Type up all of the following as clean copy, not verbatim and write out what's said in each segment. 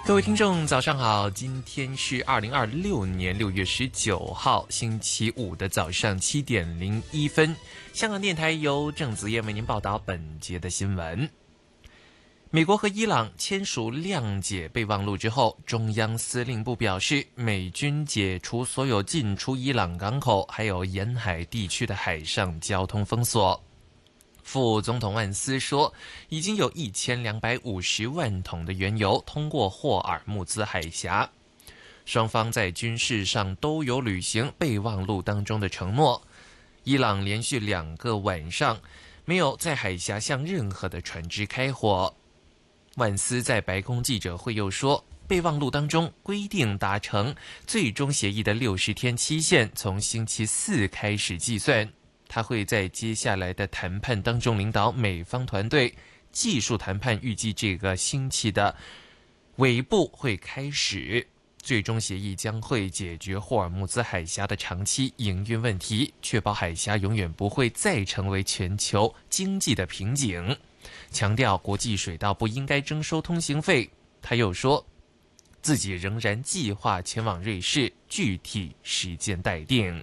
各位听众早上好，今天是2026年6月19号星期五的早上7点01分，香港电台由郑子燕为您报道本节的新闻。美国和伊朗签署谅解备忘录之后，中央司令部表示，美军解除所有进出伊朗港口还有沿海地区的海上交通封锁。副总统万斯说，已经有1250万桶的原油通过霍尔木兹海峡。双方在军事上都有履行备忘录当中的承诺。伊朗连续2个晚上没有在海峡向任何的船只开火。万斯在白宫记者会又说，备忘录当中规定达成最终协议的60天期限从星期4开始计算。他会在接下来的谈判当中领导美方团队，技术谈判预计这个星期的尾部会开始。最终协议将会解决霍尔木兹海峡的长期营运问题，确保海峡永远不会再成为全球经济的瓶颈，强调国际水道不应该征收通行费。他又说，自己仍然计划前往瑞士，具体时间待定。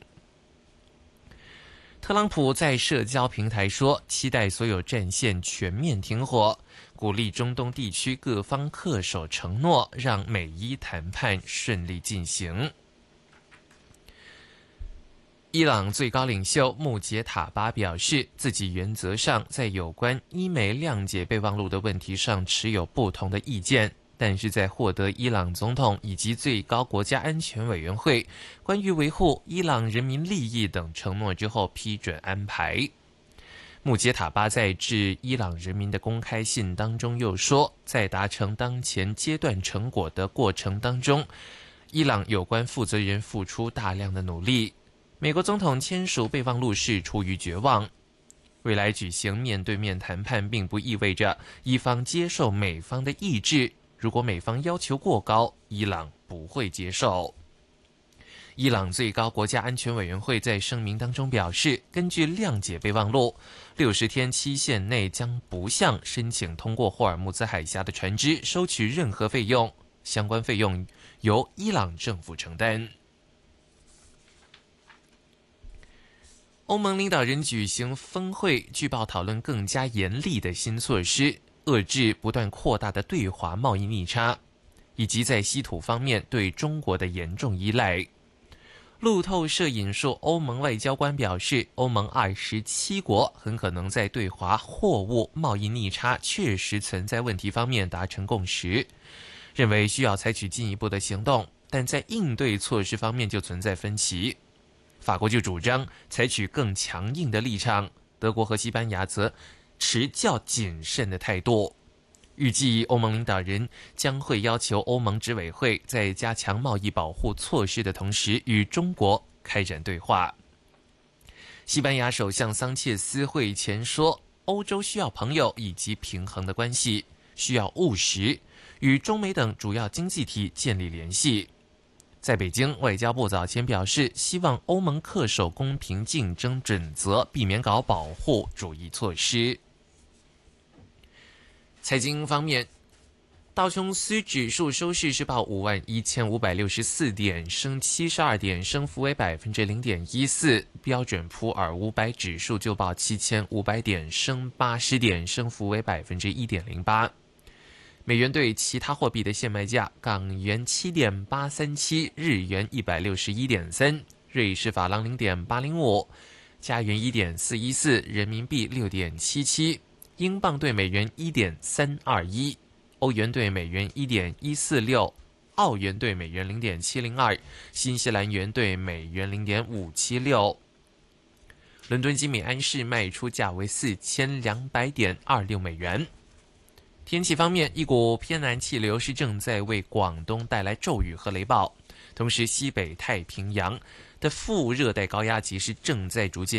特朗普在社交平台说，期待所有战线全面停火，鼓励中东地区各方恪守承诺，让美伊谈判顺利进行。伊朗最高领袖穆杰塔巴表示，自己原则上在有关伊美谅解备忘录的问题上持有不同的意见，但是在获得伊朗总统以及最高国家安全委员会关于维护伊朗人民利益等承诺之后批准安排。穆杰塔巴在致伊朗人民的公开信当中又说，在达成当前阶段成果的过程当中，伊朗有关负责人付出大量的努力。美国总统签署备忘录是出于绝望。未来举行面对面谈判并不意味着伊方接受美方的意志，如果美方要求过高，伊朗不会接受。伊朗最高国家安全委员会在声明当中表示，根据谅解备忘录，60天期限内将不向申请通过霍尔木兹海峡的船只收取任何费用，相关费用由伊朗政府承担。欧盟领导人举行峰会，据报讨论更加严厉的新措施，遏制不断扩大的对华贸易逆差，以及在稀土方面对中国的严重依赖。路透社引述欧盟外交官表示，欧盟27国很可能在对华货物贸易逆差确实存在问题方面达成共识，认为需要采取进一步的行动，但在应对措施方面就存在分歧。法国就主张采取更强硬的立场，德国和西班牙则持较谨慎的态度。预计欧盟领导人将会要求欧盟执委会在加强贸易保护措施的同时与中国开展对话。西班牙首相桑切斯会前说，欧洲需要朋友以及平衡的关系，需要务实，与中美等主要经济体建立联系。在北京，外交部早前表示，希望欧盟恪守公平竞争准则，避免搞保护主义措施。财经方面，道琼斯指数收市是报51564点，升72点，升幅为0.14%。标准普尔500指数就报7500点，升80点，升幅为1.08%。美元对其他货币的现卖价：港元7.837，日元161.3，瑞士法郎0.805，加元1.414，人民币6.77，英镑对美元1.321，欧元对美元1.146，澳元对美元0.702，新西兰元对美元0.576。伦敦金每安士卖出价为4200.26美元。天气方面，一股偏南气流是正在为广东带来骤雨和雷暴，同时西北太平洋的副热带高压脊是正在逐渐